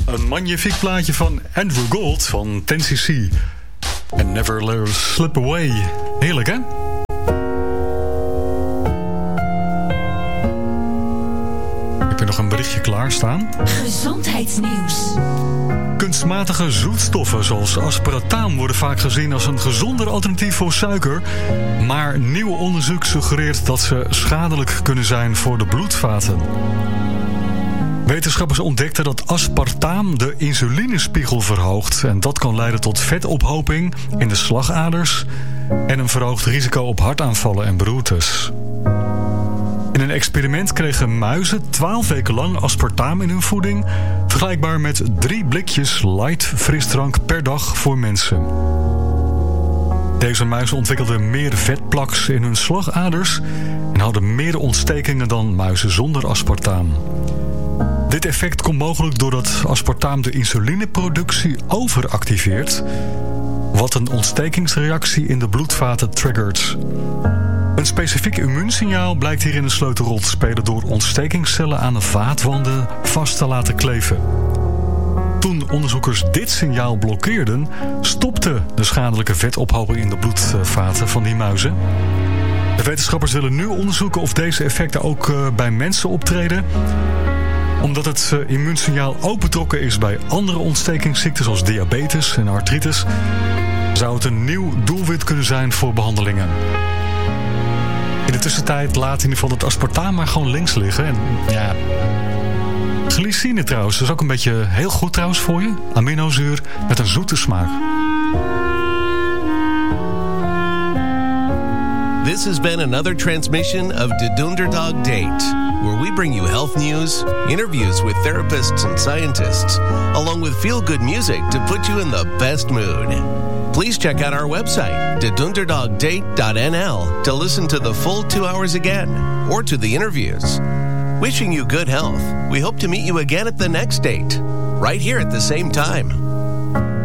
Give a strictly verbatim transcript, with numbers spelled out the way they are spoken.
Een magnifiek plaatje van Andrew Gold van ten C C. And Never Let Us Slip Away. Heerlijk, hè? Heb je nog een berichtje klaarstaan? Gezondheidsnieuws. Kunstmatige zoetstoffen zoals aspartaam worden vaak gezien als een gezonder alternatief voor suiker. Maar nieuw onderzoek suggereert dat ze schadelijk kunnen zijn voor de bloedvaten. Wetenschappers ontdekten dat aspartaam de insulinespiegel verhoogt. En dat kan leiden tot vetophoping in de slagaders en een verhoogd risico op hartaanvallen en beroertes. In een experiment kregen muizen twaalf weken lang aspartaam in hun voeding, vergelijkbaar met drie blikjes light frisdrank per dag voor mensen. Deze muizen ontwikkelden meer vetplaks in hun slagaders en hadden meer ontstekingen dan muizen zonder aspartaam. Dit effect komt mogelijk doordat aspartaam de insulineproductie overactiveert, wat een ontstekingsreactie in de bloedvaten triggert. Een specifiek immuunsignaal blijkt hierin een sleutelrol te spelen door ontstekingscellen aan de vaatwanden vast te laten kleven. Toen onderzoekers dit signaal blokkeerden, stopte de schadelijke vetophoping in de bloedvaten van die muizen. De wetenschappers willen nu onderzoeken of deze effecten ook bij mensen optreden. Omdat het immuunsignaal ook betrokken is bij andere ontstekingsziekten zoals diabetes en artritis, zou het een nieuw doelwit kunnen zijn voor behandelingen. In de tussentijd laat in ieder geval het aspartaam maar gewoon links liggen. En ja, glycine trouwens, dat is ook een beetje heel goed trouwens voor je. Aminozuur met een zoete smaak. This has been another transmission of the Dunderdog Date, where we bring you health news, interviews with therapists and scientists, along with feel-good music to put you in the best mood. Please check out our website, the dunderdog date dot n l, to listen to the full two hours again, or to the interviews. Wishing you good health. We hope to meet you again at the next date, right here at the same time.